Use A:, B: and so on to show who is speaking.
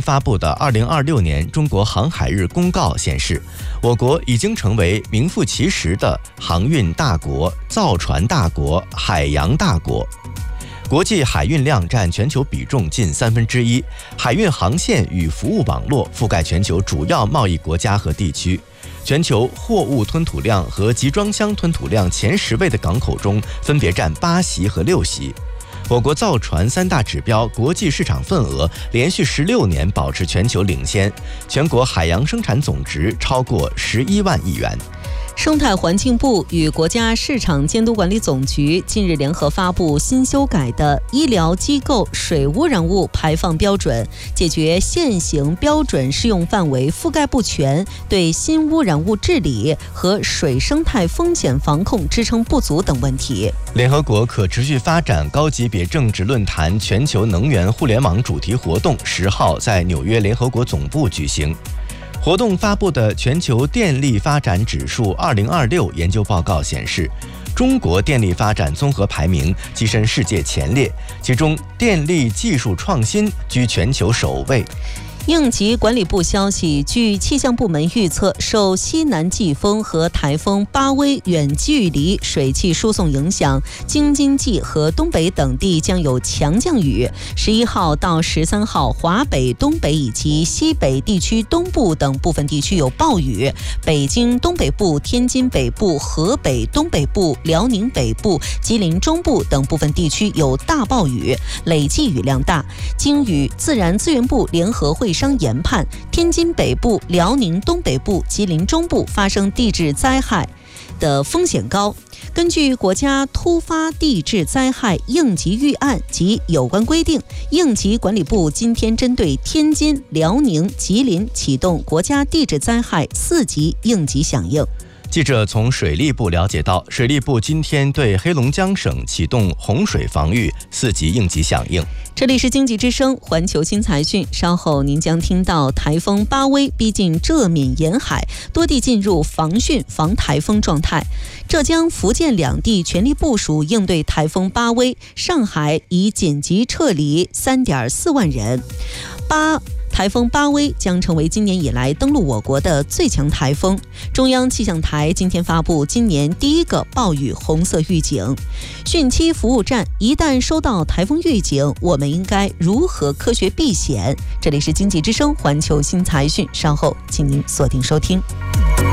A: 发布的2026年中国航海日公告显示，我国已经成为名副其实的航运大国、造船大国、海洋大国。国际海运量占全球比重近1/3，海运航线与服务网络覆盖全球主要贸易国家和地区。全球货物吞吐量和集装箱吞吐量前10位的港口中，分别占8席和6席。我国造船3大指标国际市场份额连续16年保持全球领先，全国海洋生产总值超过11万亿元。
B: 生态环境部与国家市场监督管理总局近日联合发布新修改的医疗机构水污染物排放标准，解决现行标准适用范围覆盖不全、对新污染物治理和水生态风险防控支撑不足等问题。
A: 联合国可持续发展高级别政治论坛全球能源互联网主题活动10号在纽约联合国总部举行。活动发布的全球电力发展指数2026研究报告显示，中国电力发展综合排名跻身世界前列，其中电力技术创新居全球首位。
B: 应急管理部消息，据气象部门预测，受西南季风和台风巴威远距离水汽输送影响，京津冀和东北等地将有强降雨。11号到13号，华北、东北以及西北地区东部等部分地区有暴雨，北京东北部、天津北部、河北东北部、辽宁北部、吉林中部等部分地区有大暴雨，累计雨量大。经与自然资源部联合会商研判，天津北部、辽宁东北部、吉林中部发生地质灾害的风险高。根据国家突发地质灾害应急预案及有关规定，应急管理部今天针对天津、辽宁、吉林启动国家地质灾害4级应急响应。
A: 记者从水利部了解到，水利部今天对黑龙江省启动洪水防御4级应急响应。
B: 这里是经济之声环球新财讯，稍后您将听到台风巴威逼近浙闽沿海，多地进入防汛防台风状态。浙江、福建两地全力部署应对台风巴威，上海已紧急撤离3.4万人。台风巴威将成为今年以来登陆我国的最强台风。中央气象台今天发布今年第一个暴雨红色预警。汛期服务站，一旦收到台风预警，我们应该如何科学避险？这里是经济之声环球新财讯，稍后请您锁定收听。